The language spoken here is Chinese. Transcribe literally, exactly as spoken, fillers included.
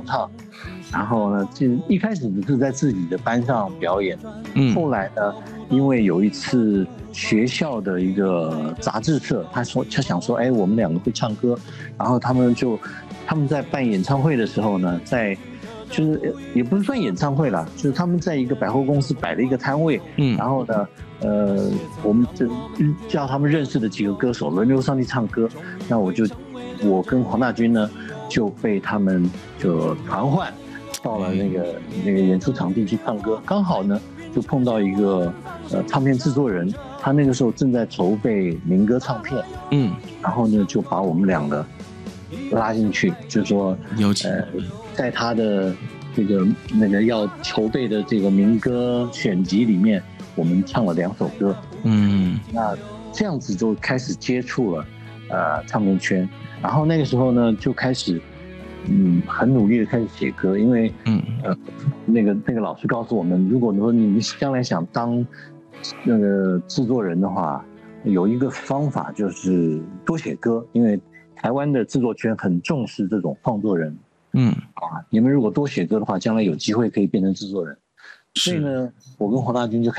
唱，然后呢，就一开始只是在自己的班上表演，嗯，后来呢，因为有一次学校的一个杂志社，他说他想说，哎，我们两个会唱歌，然后他们就他们在办演唱会的时候呢，在就是也不是算演唱会啦，就是他们在一个百货公司摆了一个摊位，嗯，然后呢，呃，我们就叫他们认识的几个歌手轮流上去唱歌，那我就我跟黄大军呢就被他们就传唤到了那个那个演出场地去唱歌，刚好呢就碰到一个呃唱片制作人，他那个时候正在筹备民歌唱片，嗯，然后呢就把我们两个拉进去，就是说呃在他的这个那个要筹备的这个民歌选集里面，我们唱了两首歌，嗯，那这样子就开始接触了呃唱片圈，然后那个时候呢就开始嗯很努力的开始写歌，因为嗯呃那个那个老师告诉我们，如果说你将来想当那个制作人的话，有一个方法就是多写歌，因为台湾的制作圈很重视这种创作人，嗯啊，你们如果多写歌的话，将来有机会可以变成制作人。所以呢，我跟黄大军就